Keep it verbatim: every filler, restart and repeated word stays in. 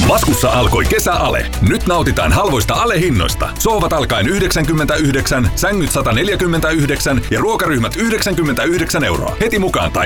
Vaskussa alkoi kesäale. Nyt nautitaan halvoista alehinnoista. Sohvat alkaen yhdeksänkymmentäyhdeksän, sängyt sata neljäkymmentäyhdeksän ja ruokaryhmät yhdeksänkymmentäyhdeksän euroa. Heti mukaan tai